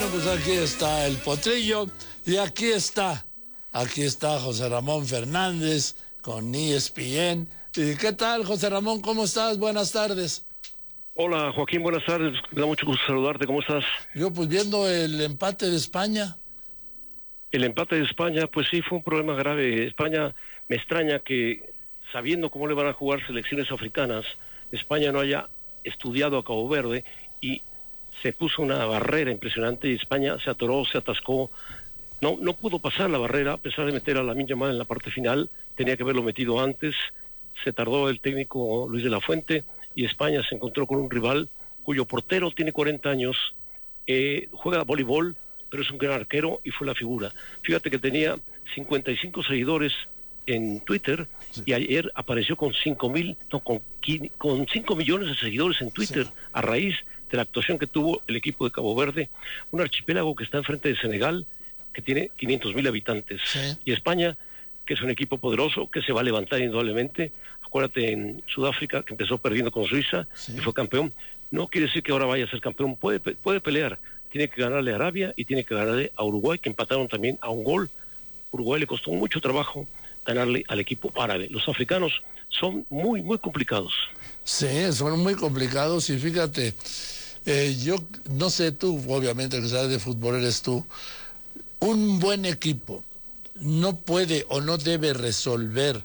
pues aquí está el potrillo y aquí está José Ramón Fernández con ESPN. ¿Y qué tal, José Ramón? ¿Cómo estás? Buenas tardes. Hola, Joaquín, buenas tardes. Me da mucho gusto saludarte. ¿Cómo estás? Yo pues viendo el empate de España. El empate de España, pues sí, fue un problema grave. España, me extraña que, sabiendo cómo le van a jugar selecciones africanas, España no haya estudiado a Cabo Verde y se puso una barrera impresionante y España se atoró, se atascó. No pudo pasar la barrera, a pesar de meter a Lamine Yamal en la parte final. Tenía que haberlo metido antes. Se tardó el técnico Luis de la Fuente y España se encontró con un rival cuyo portero tiene 40 años, juega voleibol, pero es un gran arquero y fue la figura. Fíjate que tenía 55 seguidores en Twitter, sí, y ayer apareció con 5 millones de seguidores en Twitter, sí, a raíz de la actuación que tuvo el equipo de Cabo Verde, un archipiélago que está enfrente de Senegal, que tiene 500,000 habitantes, sí, y España, que es un equipo poderoso, que se va a levantar indudablemente. Acuérdate en Sudáfrica, que empezó perdiendo con Suiza, sí, y fue campeón. No quiere decir que ahora vaya a ser campeón, puede pelear. Tiene que ganarle a Arabia y tiene que ganarle a Uruguay, que empataron también a un gol. Uruguay le costó mucho trabajo ganarle al equipo árabe. Los africanos son muy, muy complicados. Sí, son muy complicados y fíjate, yo no sé, tú obviamente que sabes de fútbol eres tú, un buen equipo no puede o no debe resolver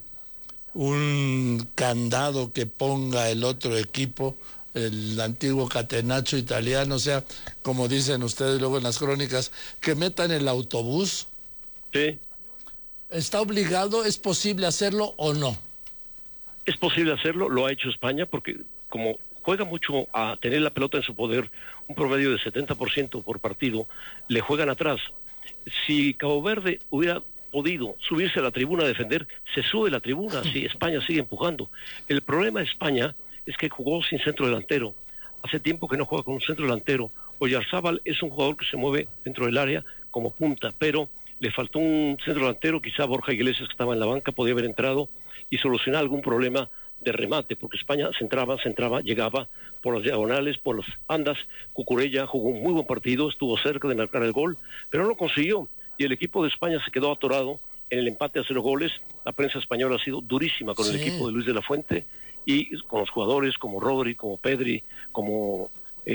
un candado que ponga el otro equipo, el antiguo catenaccio italiano, o sea, como dicen ustedes luego en las crónicas, que metan el autobús. Sí. ¿Está obligado? ¿Es posible hacerlo o no? Es posible hacerlo, lo ha hecho España, porque como juega mucho a tener la pelota en su poder, un promedio de 70% por partido, le juegan atrás. Si Cabo Verde hubiera podido subirse a la tribuna a defender, se sube la tribuna, si España sigue empujando. El problema de España es que jugó sin centro delantero. Hace tiempo que no juega con un centro delantero. Oyarzábal es un jugador que se mueve dentro del área como punta, pero le faltó un centro delantero. Quizá Borja Iglesias, que estaba en la banca, podía haber entrado y solucionar algún problema de remate, porque España centraba, llegaba por las diagonales, por las bandas. Cucurella jugó un muy buen partido, estuvo cerca de marcar el gol, pero no lo consiguió, y el equipo de España se quedó atorado en el empate a 0 goles. La prensa española ha sido durísima con, sí, el equipo de Luis de la Fuente, y con los jugadores como Rodri, como Pedri, como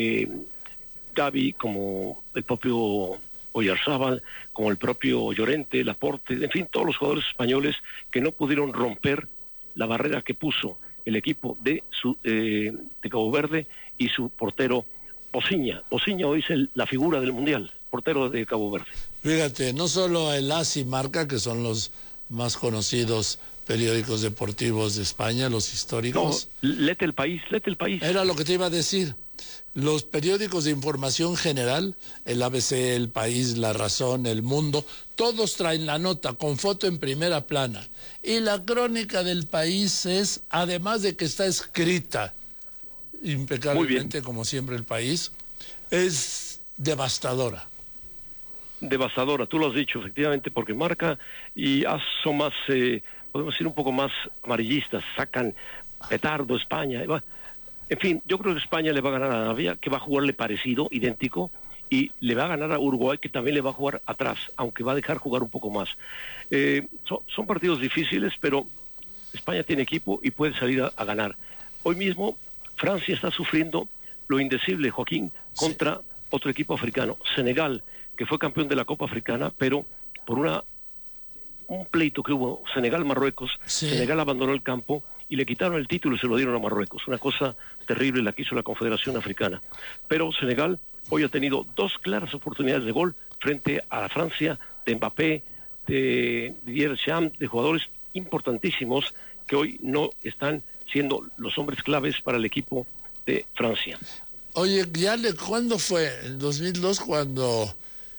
Gavi, como el propio Oyarzábal, como el propio Llorente, Laporte, en fin, todos los jugadores españoles que no pudieron romper la barrera que puso el equipo de Cabo Verde y su portero Bociña. Bociña hoy es la figura del Mundial, portero de Cabo Verde. Fíjate, no solo el AS y Marca, que son los más conocidos periódicos deportivos de España, los históricos. No, léete el país. Era lo que te iba a decir. Los periódicos de información general, el ABC, El País, La Razón, El Mundo, todos traen la nota con foto en primera plana. Y la crónica del País es, además de que está escrita impecablemente, como siempre El País, es devastadora. Devastadora, tú lo has dicho, efectivamente, porque Marca y AS son más, podemos decir, un poco más amarillistas, sacan petardo España, en fin, yo creo que España le va a ganar a Arabia, que va a jugarle parecido, idéntico, y le va a ganar a Uruguay, que también le va a jugar atrás, aunque va a dejar jugar un poco más. Son partidos difíciles, pero España tiene equipo y puede salir a ganar. Hoy mismo Francia está sufriendo lo indecible, Joaquín, contra, sí, otro equipo africano, Senegal, que fue campeón de la Copa Africana, pero por un pleito que hubo Senegal-Marruecos, sí, Senegal abandonó el campo y le quitaron el título y se lo dieron a Marruecos. Una cosa terrible la que hizo la Confederación Africana. Pero Senegal hoy ha tenido 2 claras oportunidades de gol frente a la Francia, de Mbappé, de Didier Deschamps, de jugadores importantísimos que hoy no están siendo los hombres claves para el equipo de Francia. Oye, ¿cuándo fue? ¿En 2002 cuando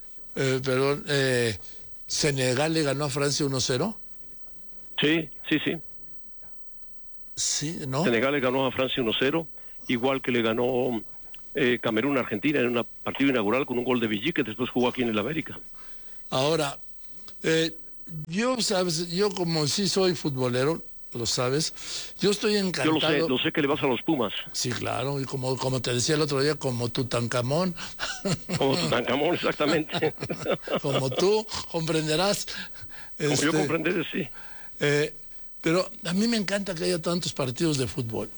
Senegal le ganó a Francia 1-0? Sí. Sí, ¿no? Senegal le ganó a Francia 1-0, igual que le ganó Camerún a Argentina en un partido inaugural con un gol de Villique, que después jugó aquí en el América. Ahora, yo como sí soy futbolero, lo sabes. Yo estoy encantado. Yo lo sé que le vas a los Pumas. Sí, claro, y como te decía el otro día, como Tutankamón. Como Tutankamón, exactamente. Como tú comprenderás. Como yo comprenderé, sí. Pero a mí me encanta que haya tantos partidos de fútbol.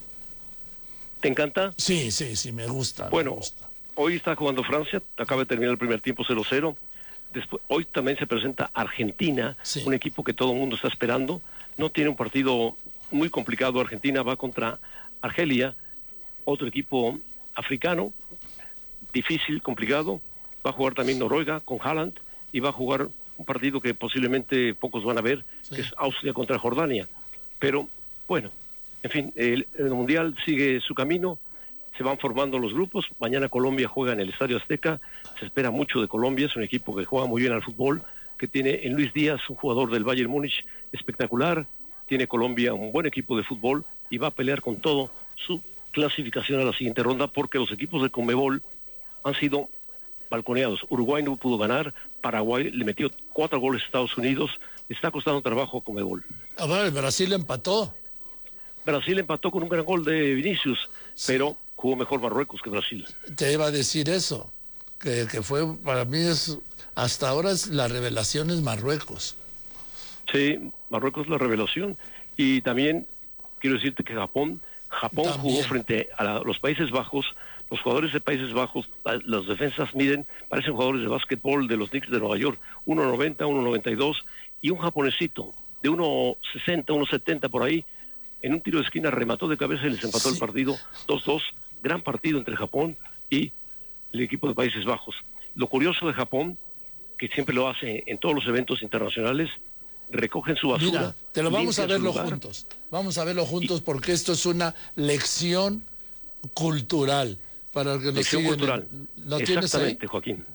¿Te encanta? Sí, me gusta. Bueno, me gusta. Hoy está jugando Francia, acaba de terminar el primer tiempo 0-0. Después, hoy también se presenta Argentina, sí, un equipo que todo el mundo está esperando. No tiene un partido muy complicado. Argentina va contra Argelia, otro equipo africano, difícil, complicado. Va a jugar también Noruega con Haaland y va a jugar un partido que posiblemente pocos van a ver, sí, que es Austria contra Jordania. Pero bueno, en fin, el Mundial sigue su camino. Se van formando los grupos. Mañana Colombia juega en el Estadio Azteca. Se espera mucho de Colombia. Es un equipo que juega muy bien al fútbol, que tiene en Luis Díaz, un jugador del Bayern Múnich espectacular. Tiene Colombia un buen equipo de fútbol y va a pelear con todo su clasificación a la siguiente ronda, porque los equipos de Conmebol han sido balconeados. Uruguay no pudo ganar. Paraguay le metió 4 goles a Estados Unidos. Está costando trabajo a Conmebol. A ver, Brasil empató. Brasil empató con un gran gol de Vinicius, sí, pero jugó mejor Marruecos que Brasil. Te iba a decir eso, que fue, para mí hasta ahora la revelación es Marruecos. Sí, Marruecos es la revelación. Y también quiero decirte que Japón jugó frente a los Países Bajos. Los jugadores de Países Bajos, las defensas parecen jugadores de básquetbol de los Knicks de Nueva York, 1.90, 1.92, y un japonesito de 1.60, 1.70 por ahí, en un tiro de esquina remató de cabeza y les empató, sí, el partido 2-2. Gran partido entre Japón y el equipo de Países Bajos. Lo curioso de Japón, que siempre lo hace en todos los eventos internacionales, recogen su basura. Mira, te lo vamos a verlo juntos. Vamos a verlo juntos porque esto es una lección cultural para el que nos lección siguen. Cultural. ¿Lo tienes ahí? Joaquín.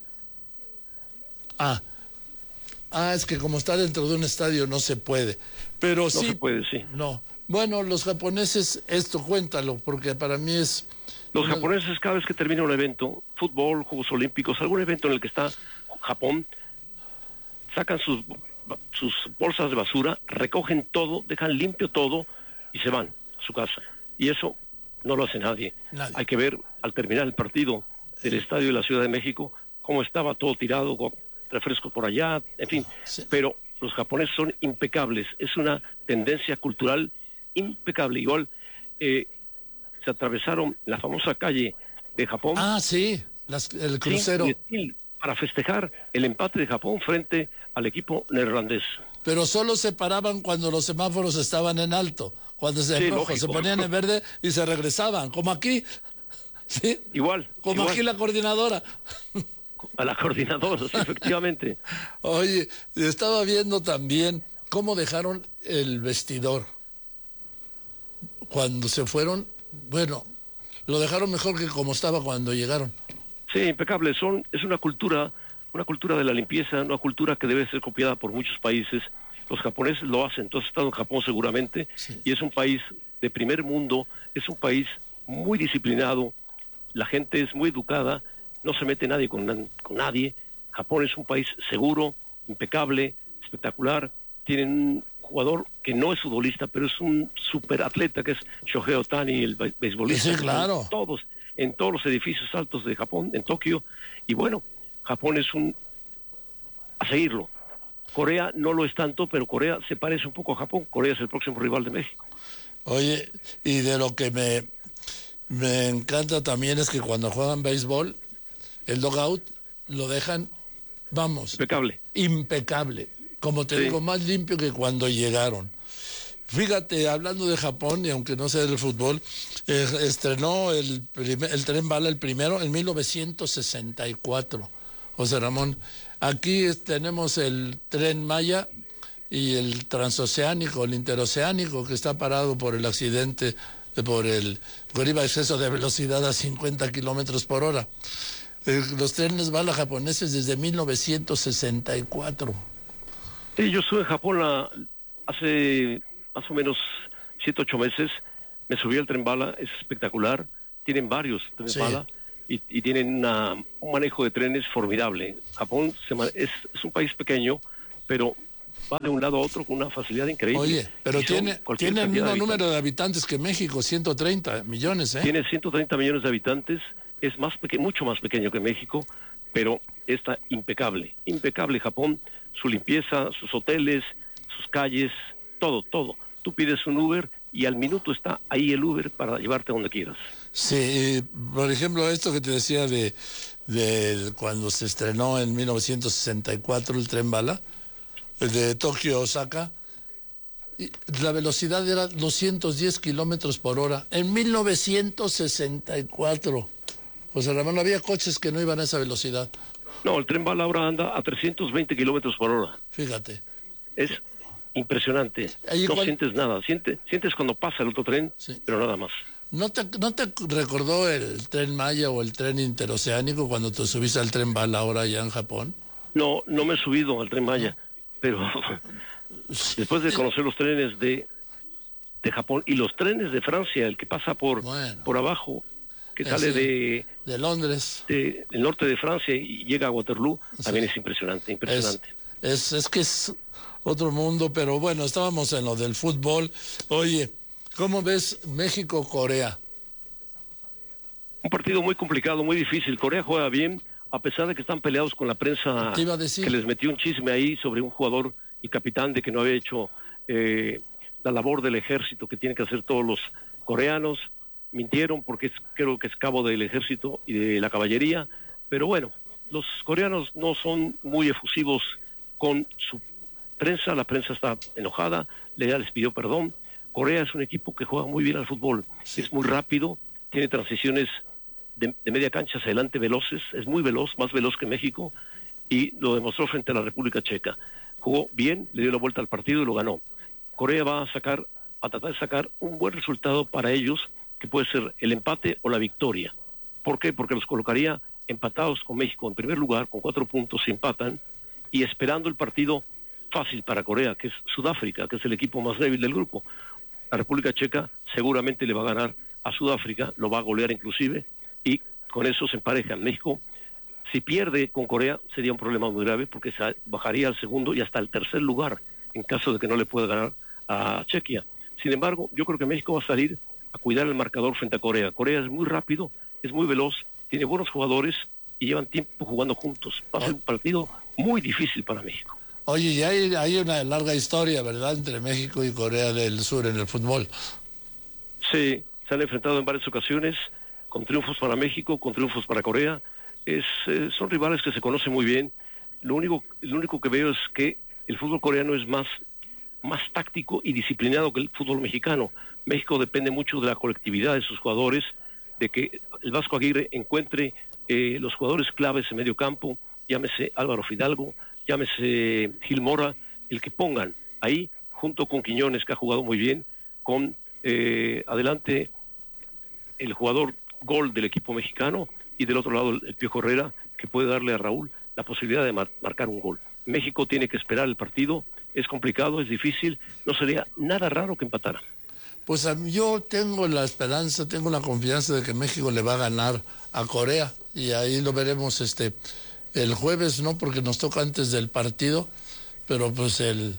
Es que como está dentro de un estadio no se puede. Pero no sí. Se puede, sí. No. Bueno, los japoneses, esto cuéntalo, porque para mí es... Los japoneses, cada vez que termina un evento, fútbol, Juegos Olímpicos, algún evento en el que está Japón, sacan sus bolsas de basura, recogen todo, dejan limpio todo y se van a su casa. Y eso no lo hace nadie. Hay que ver, al terminar el partido del estadio de la Ciudad de México, cómo estaba todo tirado, con refrescos por allá, en fin. Sí. Pero los japoneses son impecables. Es una tendencia cultural impecable. Igual se atravesaron la famosa calle de Japón. Sí, el crucero. Sí, para festejar el empate de Japón frente al equipo neerlandés. Pero solo se paraban cuando los semáforos estaban en alto, cuando se rojo, se ponían en verde y se regresaban, como aquí. ¿Sí? Igual. Aquí la coordinadora. A la coordinadora, sí, efectivamente. Oye, estaba viendo también cómo dejaron el vestidor. Cuando se fueron, bueno, lo dejaron mejor que como estaba cuando llegaron. Sí, impecable. Es una cultura de la limpieza, una cultura que debe ser copiada por muchos países. Los japoneses lo hacen. Tú has estado en Japón seguramente, sí, y es un país de primer mundo, es un país muy disciplinado, la gente es muy educada, no se mete nadie con nadie. Japón es un país seguro, impecable, espectacular. Tienen un jugador que no es futbolista, pero es un superatleta, que es Shohei Ohtani, el beisbolista. Sí, claro. En todos los edificios altos de Japón, en Tokio. Y bueno, Japón es a seguirlo. Corea no lo es tanto, pero Corea se parece un poco a Japón. Corea es el próximo rival de México. Oye, y de lo que me encanta también es que cuando juegan béisbol, el dugout lo dejan, impecable. Como te digo, más limpio que cuando llegaron. Fíjate, hablando de Japón, y aunque no sea del fútbol, estrenó el Tren Bala, el primero, en 1964. José Ramón, aquí tenemos el Tren Maya y el transoceánico, el interoceánico, que está parado por el accidente, por iba a exceso de velocidad a 50 kilómetros por hora. Los trenes bala japoneses desde 1964. Sí, yo estuve en Japón hace más o menos 7, 8 meses. Me subí al tren bala, es espectacular. Tienen varios trenes bala y tienen un manejo de trenes formidable. Japón es un país pequeño, pero va de un lado a otro con una facilidad increíble. Oye, pero tiene el mismo número de habitantes que México, 130 millones, ¿eh? Tiene 130 millones de habitantes, es mucho más pequeño que México, pero está impecable, impecable Japón, su limpieza, sus hoteles, sus calles, todo. Tú pides un Uber y al minuto está ahí el Uber para llevarte a donde quieras. Sí, por ejemplo, esto que te decía de cuando se estrenó en 1964 el tren bala, de Tokio a Osaka, la velocidad era 210 kilómetros por hora. En 1964. José Ramón, no había coches que no iban a esa velocidad. No, el tren bala ahora anda a 320 kilómetros por hora. Fíjate. Es impresionante. No sientes nada. Sientes cuando pasa el otro tren, sí, pero nada más. ¿No te recordó el tren Maya o el tren interoceánico cuando te subiste al tren bala ahora allá en Japón? No me he subido al tren Maya, pero después de conocer los trenes de Japón y los trenes de Francia, el que pasa por abajo, que sale de Londres, del norte de Francia y llega a Waterloo, también es impresionante. Es que es otro mundo, pero bueno, estábamos en lo del fútbol. Oye, ¿cómo ves México-Corea? Un partido muy complicado, muy difícil. Corea juega bien, a pesar de que están peleados con la prensa, que les metió un chisme ahí sobre un jugador y capitán de que no había hecho la labor del ejército que tienen que hacer todos los coreanos. Mintieron porque creo que es cabo del ejército y de la caballería, pero bueno, los coreanos no son muy efusivos con su prensa, la prensa está enojada, les pidió perdón. Corea es un equipo que juega muy bien al fútbol, es muy rápido, tiene transiciones de media cancha hacia adelante veloces, es muy veloz, más veloz que México, y lo demostró frente a la República Checa. Jugó bien, le dio la vuelta al partido y lo ganó. Corea va a tratar de sacar un buen resultado para ellos, que puede ser el empate o la victoria. ¿Por qué? Porque los colocaría empatados con México en primer lugar, con 4 puntos, si empatan, y esperando el partido fácil para Corea, que es Sudáfrica, que es el equipo más débil del grupo. La República Checa seguramente le va a ganar a Sudáfrica, lo va a golear inclusive, y con eso se emparejan. México, si pierde con Corea, sería un problema muy grave, porque se bajaría al segundo y hasta el tercer lugar, en caso de que no le pueda ganar a Chequia. Sin embargo, yo creo que México va a salir a cuidar el marcador frente a Corea. Corea es muy rápido, es muy veloz, tiene buenos jugadores y llevan tiempo jugando juntos. Va a ser un partido muy difícil para México. Oye, ya hay una larga historia, ¿verdad?, entre México y Corea del Sur en el fútbol. Sí, se han enfrentado en varias ocasiones, con triunfos para México, con triunfos para Corea. Son rivales que se conocen muy bien. Lo único que veo es que el fútbol coreano es más táctico y disciplinado que el fútbol mexicano. México depende mucho de la colectividad de sus jugadores, de que el Vasco Aguirre encuentre los jugadores claves en medio campo, llámese Álvaro Fidalgo, llámese Gil Mora, el que pongan ahí, junto con Quiñones, que ha jugado muy bien, con adelante el jugador gol del equipo mexicano, y del otro lado el Piojo Herrera, que puede darle a Raúl la posibilidad de marcar un gol. México tiene que esperar el partido, es complicado, es difícil, no sería nada raro que empatara. Pues yo tengo la esperanza, tengo la confianza de que México le va a ganar a Corea, y ahí lo veremos el jueves, ¿no? Porque nos toca antes del partido, pero pues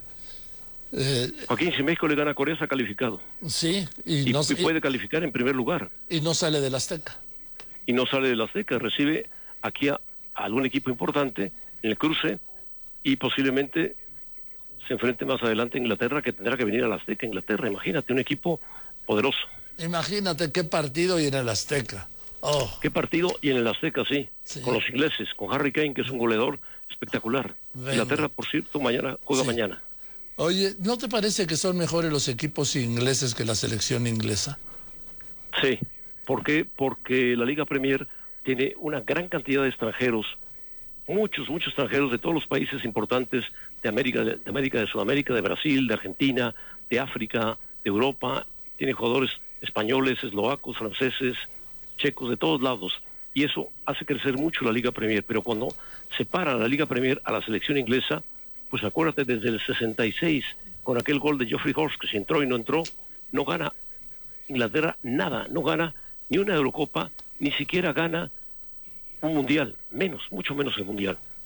Joaquín, si México le gana a Corea, está calificado. Sí, y puede calificar en primer lugar. Y no sale del Azteca. Y no sale del Azteca, recibe aquí a algún equipo importante en el cruce, y posiblemente se enfrente más adelante a Inglaterra, que tendrá que venir al Azteca. Inglaterra, imagínate, un equipo poderoso. Imagínate qué partido y en el Azteca. Oh. Qué partido y en el Azteca, sí. Con los ingleses, con Harry Kane, que es un goleador espectacular. Venga. Inglaterra, por cierto, juega mañana. Oye, ¿no te parece que son mejores los equipos ingleses que la selección inglesa? Sí. ¿Por qué? Porque la Liga Premier tiene una gran cantidad de extranjeros, muchos extranjeros de todos los países importantes de América, de Sudamérica, de Brasil, de Argentina, de África, de Europa. Tiene jugadores españoles, eslovacos, franceses, checos, de todos lados. Y eso hace crecer mucho la Liga Premier. Pero cuando separa la Liga Premier a la selección inglesa, pues acuérdate, desde el 66, con aquel gol de Geoffrey Horst, que si entró y no entró, no gana Inglaterra nada, no gana ni una Eurocopa, ni siquiera gana un Mundial, mucho menos el Mundial.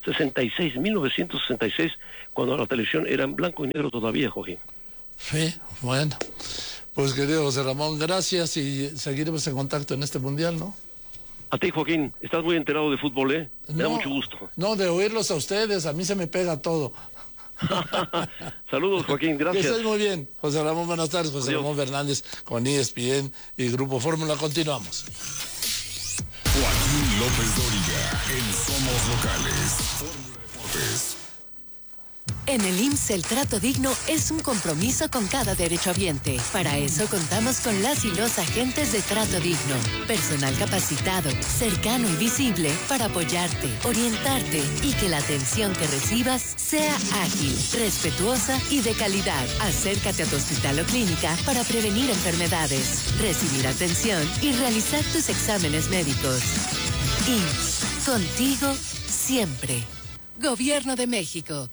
1966, cuando la televisión era en blanco y negro todavía, Joaquín. Sí, bueno. Pues querido José Ramón, gracias y seguiremos en contacto en este mundial, ¿no? A ti, Joaquín, estás muy enterado de fútbol, ¿eh? Me da mucho gusto. No, de oírlos a ustedes, a mí se me pega todo. Saludos, Joaquín, gracias. Que estés muy bien. José Ramón, buenas tardes. José Adiós. Ramón Fernández con ESPN y Grupo Fórmula. Continuamos. Joaquín López Dóriga, en Somos Locales. Fórmula Deportes. En el IMSS el trato digno es un compromiso con cada derechohabiente. Para eso contamos con las y los agentes de Trato Digno. Personal capacitado, cercano y visible para apoyarte, orientarte y que la atención que recibas sea ágil, respetuosa y de calidad. Acércate a tu hospital o clínica para prevenir enfermedades, recibir atención y realizar tus exámenes médicos. IMSS, contigo siempre. Gobierno de México.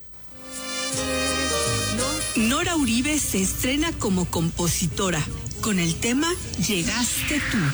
Nora Uribe se estrena como compositora con el tema Llegaste tú.